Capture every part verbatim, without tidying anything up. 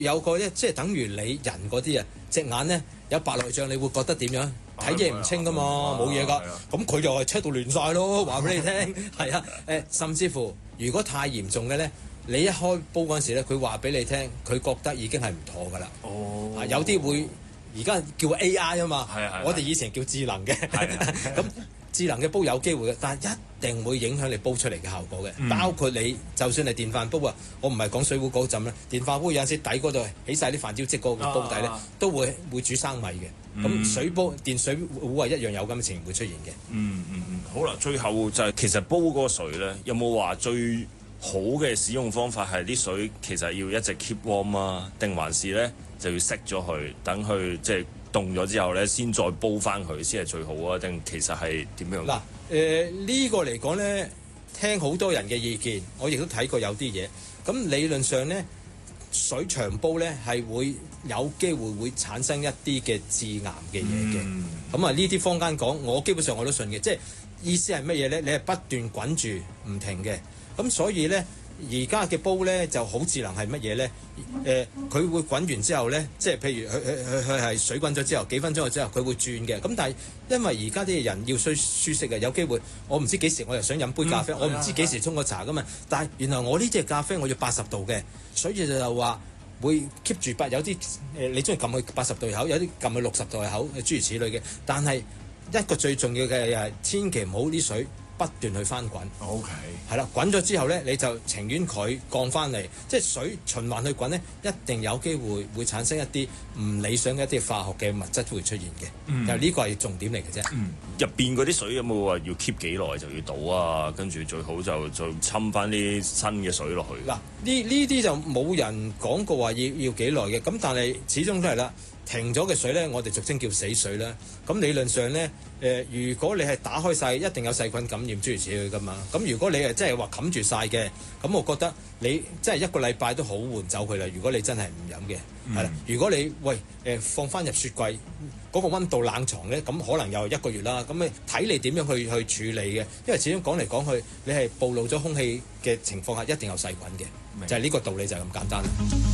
有個咧，即係等於你人嗰啲啊，隻眼咧有白內障，你會覺得點樣？睇嘢唔清噶嘛，冇嘢噶。咁佢就係 check 到亂晒咯，話俾你聽。係啊，誒，甚至乎如果太嚴重嘅咧，你一開煲嗰陣時咧，佢話俾你聽，佢覺得已經係唔妥噶啦。哦，啊、有啲會而家叫 A I 啊嘛，我哋以前叫智能嘅。咁智能嘅煲有機會嘅，但係一定會影響你煲出嚟嘅效果嘅。嗯、包括你就算係電飯煲啊，我唔係講水壺嗰陣咧，電飯煲有陣時底嗰度起晒啲飯焦漬嗰個煲底咧，啊、都會會煮生米嘅。咁、嗯、水煲電水壺係一樣有咁嘅情形會出現嘅。 嗯嗯嗯，好啦，最後就係、是、其實煲嗰個水咧，有冇話最好嘅使用方法係啲水其實要一直 keep warm 啊，定還是咧就要熄咗佢，等佢即係凍咗之後咧，先再煲翻佢先係最好啊？定其實係點樣？嗱， 誒呢個嚟講咧，聽好多人嘅意見，我亦都睇過有啲嘢。咁理論上咧，水長煲咧係會有機會會產生一啲嘅致癌嘅嘢嘅。咁啊呢啲坊間講，我基本上我都信嘅。即係意思係乜嘢咧？你係不斷滾住唔停嘅。咁所以咧。而家嘅煲咧就好智能係乜嘢咧？誒、呃，佢會滾完之後咧，即係譬如佢佢佢佢係水滾咗之後幾分鐘之後佢會轉嘅。咁但係因為而家啲人要需舒適嘅，有機會我唔知幾時我又想飲杯咖啡，嗯、我唔知幾時沖個茶噶嘛。但係原來我呢隻咖啡我要八十度嘅，所以就就話會 keep 住八，有啲誒、呃、你中意撳去八十度口，有啲撳去六十度口，諸如此類嘅。但係一個最重要嘅係千祈唔好啲水不斷去翻滾 ，OK， 係啦，滾咗之後咧，你就情願佢降翻嚟，即係水循環去滾咧，一定有機會會產生一啲唔理想嘅一啲化學嘅物質會出現嘅。嗯，就呢個係重點嚟嘅啫。嗯， 入邊嗰啲水有冇話要 keep 幾耐就要倒啊？跟住最好就再侵翻啲新嘅水落去。嗱， 呢呢啲就冇人講過話要要幾耐嘅，咁但係始終都係啦。停咗嘅水咧，我哋俗稱叫死水啦。咁理論上咧，誒、呃，如果你係打開晒，一定有細菌感染諸如此類噶嘛。咁如果你係真係話冚住晒嘅，咁我覺得你真係一個禮拜都好換走佢啦。如果你真係唔飲嘅，係啦、嗯。如果你喂誒、呃、放翻入雪櫃，嗰、那個溫度冷藏咧，咁可能又一個月啦。咁你睇你點樣去去處理嘅，因為始終講嚟講去，你係暴露咗空氣嘅情況下，一定有細菌嘅，白就係呢個道理就係咁簡單啦。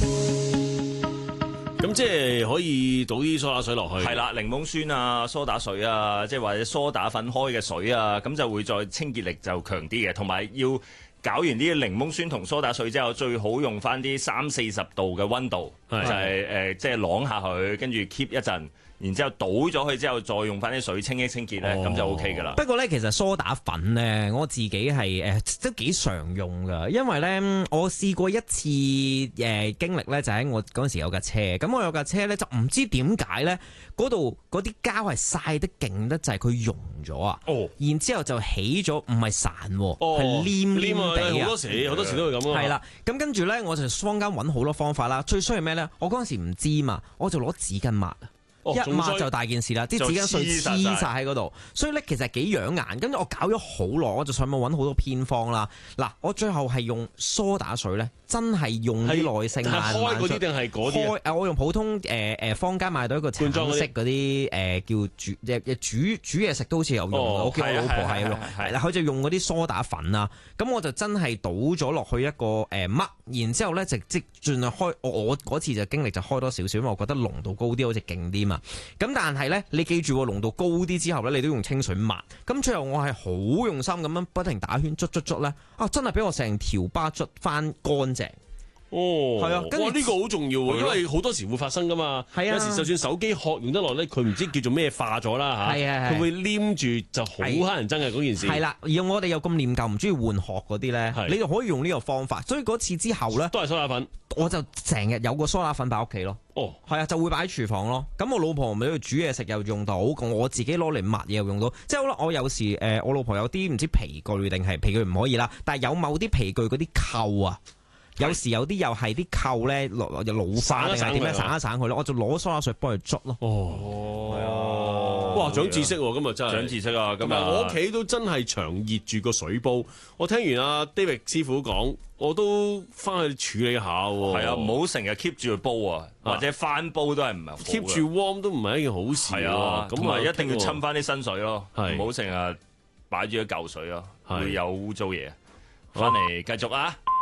咁即係可以倒啲梳打水落去， 係啦，檸檬酸啊、梳打水啊，即係或者梳打粉開嘅水啊，咁就會再清潔力就強啲嘅，同埋要搞完啲檸檬酸同梳打水之後，最好用翻啲三四十度嘅溫度，的就係、是、誒、呃，即係啷下佢，跟住 keep 一陣。然之後倒咗佢之後，再用翻啲水清一清潔咧，咁、哦、就 O K 噶啦。 不過咧，其實梳打粉咧，我自己係誒、呃、都幾常用噶，因為咧我試過一次誒、呃、經歷咧，就喺我嗰陣時有架車，咁我有架車咧就唔知點解咧，嗰度嗰啲膠係曬得勁得滯，佢溶咗啊。哦。然之後就起咗，唔係散喎，係黏黏地啊。 好多時好多時都會咁啊。 係啦，咁跟住咧，我就坊間揾好多方法啦。最衰係咩咧？我嗰陣時唔知嘛，我就攞紙巾抹。一抹就大件事啦，啲紙巾碎黐晒喺嗰度，所以咧其實幾養眼。跟住我搞咗好耐，我就上網揾好多偏方啦。嗱，我最後係用梳打水咧，真係用啲耐性慢慢開嗰啲定係嗰啲？ 開我用普通誒誒、呃、坊間買到一個橙色嗰啲誒叫煮誒煮煮嘢食都好似有用。哦、我叫我老婆係用，係啦，佢就用嗰啲梳打粉啊。咁我就真係倒咗落去一個誒乜、呃，然之後咧就即盡量開。我我嗰次就經歷就開多少少，因為我覺得濃度高啲好似勁啲嘛。咁但係咧，你記住個濃度高啲之後咧，你都用清水抹。咁最後我係好用心咁樣不停打圈捽捽捽咧，啊真係俾我成條巴捽翻乾淨。 哦， 係啊，哇呢、呢個好重要喎，的因為好多時會發生噶嘛。係啊，有時就算手機殼用得落咧，佢唔知叫做咩化咗啦嚇。係啊，佢會黏住就好乞人憎嘅嗰件事。係啦，而我哋又咁念舊，唔中意換殼嗰啲咧，的你就可以用呢個方法。所以嗰次之後咧， 都係梳打粉。 我就成日有個梳打粉擺屋企咯。哦，係啊，就會擺喺廚房咯。咁我老婆咪喺度煮嘢食又用到，我自己攞嚟抹嘢又用到。即係好啦，我有時誒、呃，我老婆有啲唔知皮具定係皮具唔可以啦，但係有某啲皮具嗰啲扣啊。有時有啲又係啲扣咧落又老化定係點樣省一省佢咯，我就攞梳打水幫佢捽咯。哦，係啊， 哇，長知識喎，今日真係長知識啊！咁啊，我屋企都真係長熱住個水煲。我聽完阿 David 師傅講，我都翻去處理下喎。係啊，唔好成日 keep 住去煲啊，或者翻煲都係唔係好 keep 住 warm 都唔係一件好事。係啊， 咁啊一定要侵翻啲新水咯，唔好成日擺住一舊水咯，會有污糟嘢。翻嚟繼續啊！